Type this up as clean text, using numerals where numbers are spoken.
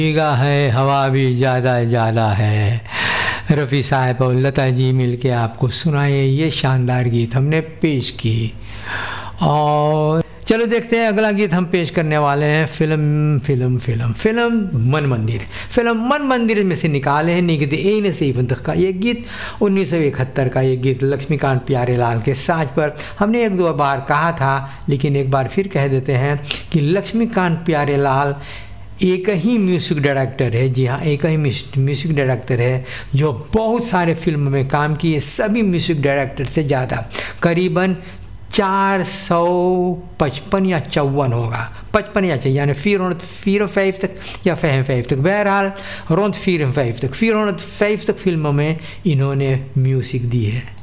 भीगा है हवा भी ज़्यादा ज़्यादा है। रफ़ी साहब और लता जी मिलके आपको सुनाए ये शानदार गीत हमने पेश की। और चलो देखते हैं अगला गीत हम पेश करने वाले हैं फिल्म मन मंदिर। फिल्म मन मंदिर में से निकाले हैं निगद ए नसीब तक का ये गीत 1971 का ये गीत लक्ष्मीकांत प्यारेलाल के साज पर। हमने एक दो बार कहा था लेकिन एक बार फिर कह देते हैं कि लक्ष्मीकांत प्यारेलाल एक ही म्यूज़िक डायरेक्टर है। जी हाँ, एक ही म्यूज़िक डायरेक्टर है जो बहुत सारे फिल्म में काम किए। सभी म्यूज़िक डायरेक्टर से ज़्यादा करीबन 455 या 54 होगा, 55 या 4 यानी 405 तक या 55 तक, बहरहाल अराउंड 405 तक फिल्मों में इन्होंने म्यूज़िक दी है।